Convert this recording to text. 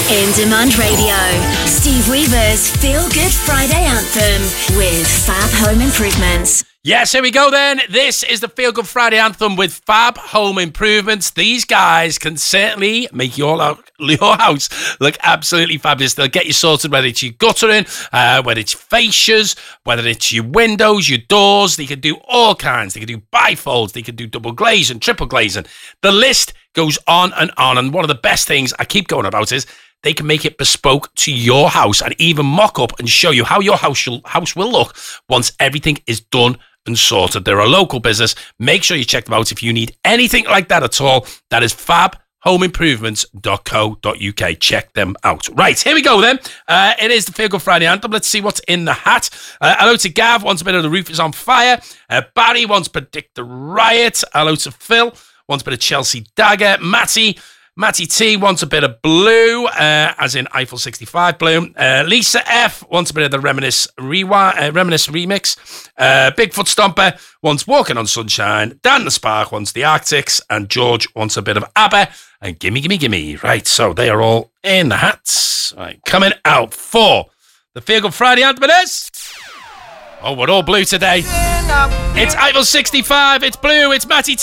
In Demand Radio, Steve Weaver's Feel Good Friday Anthem with Fab Home Improvements. Yes, here we go then. This is the Feel Good Friday Anthem with Fab Home Improvements. These guys can certainly make your house look absolutely fabulous. They'll get you sorted, whether it's your guttering, whether it's fascias, whether it's your windows, your doors. They can do all kinds. They can do bifolds. They can do double glazing, triple glazing. The list goes on and on. And one of the best things I keep going about is they can make it bespoke to your house and even mock up and show you how your house will look once everything is done and sorted. They're a local business. Make sure you check them out if you need anything like that at all. That is fabhomeimprovements.co.uk. Check them out. Right, here we go then. It is the Feel Good Friday Anthem. Let's see what's in the hat. Hello to Gav, wants a bit of The Roof Is On Fire. Barry wants Predict the Riot. Hello to Phil, wants a bit of Chelsea Dagger. Matty T wants a bit of Blue, as in Eiffel 65 Blue. Lisa F wants a bit of the Reminisce remix. Bigfoot Stomper wants Walking on Sunshine. Dan the Spark wants the Arctics. And George wants a bit of ABBA. And Gimme, Gimme, Gimme. Right, so they are all in the hats. Right, coming out for the Feel Good Friday Anthem it is. Oh, we're all blue today. It's Eiffel 65, it's Blue, it's Matty T.